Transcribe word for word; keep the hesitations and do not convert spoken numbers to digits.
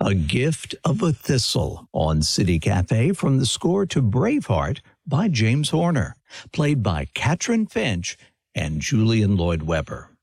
A Gift of a Thistle on City Cafe from the score to Braveheart by James Horner, played by Katrin Finch and Julian Lloyd Webber.